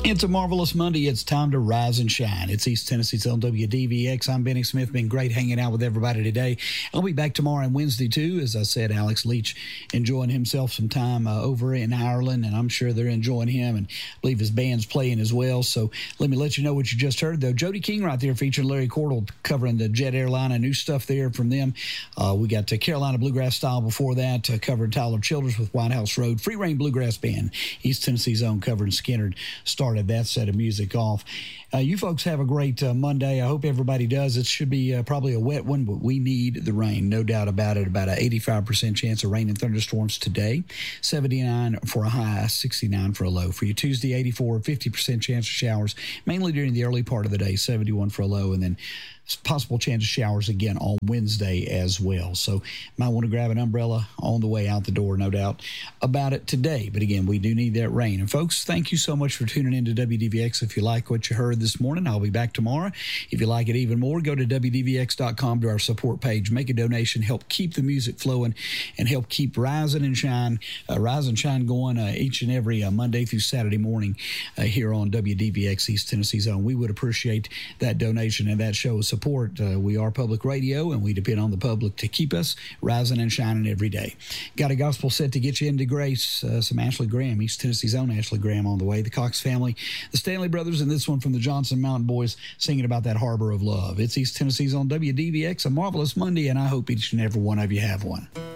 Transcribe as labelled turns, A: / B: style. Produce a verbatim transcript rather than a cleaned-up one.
A: It's a marvelous Monday. It's time to rise and shine. It's East Tennessee's on W D V X. I'm Benny Smith. Been great hanging out with everybody today. I'll be back tomorrow and Wednesday, too. As I said, Alex Leach enjoying himself some time uh, over in Ireland, and I'm sure they're enjoying him, and I believe his band's playing as well. So let me let you know what you just heard, though. Jody King right there featuring Larry Cordell covering the Jet Airliner. New stuff there from them. Uh, we got uh, Carolina Bluegrass Style before that, uh, covering Tyler Childers with White House Road. Free Reign Bluegrass Band, East Tennessee's own, covering Skinner, started that set of music off. Uh, you folks have a great uh, Monday. I hope everybody does. It should be uh, probably a wet one, but we need the rain, no doubt about it. About an eighty-five percent chance of rain and thunderstorms today. seventy-nine for a high, sixty-nine for a low. For you Tuesday, eighty-four, fifty percent chance of showers, mainly during the early part of the day, seventy-one for a low, and then possible chance of showers again on Wednesday as well. So might want to grab an umbrella on the way out the door, no doubt about it today. But again, we do need that rain. And folks, thank you so much for tuning in to W D V X. If you like what you heard this morning, I'll be back tomorrow. If you like it even more, go to W D V X dot com to our support page. Make a donation, help keep the music flowing, and help keep Rising and Shine, uh, Rise and Shine going uh, each and every uh, Monday through Saturday morning uh, here on W D V X East Tennessee's own. We would appreciate that donation and that show of support. Uh, we are public radio, and we depend on the public to keep us rising and shining every day. Got a gospel set to get you into grace. Uh, some Ashley Graham, East Tennessee's own Ashley Graham, on the way. The Cox family, the Stanley brothers, and this one from the Johnson Mountain Boys singing about that harbor of love. It's East Tennessee's on W D V X. A marvelous Monday, and I hope each and every one of you have one.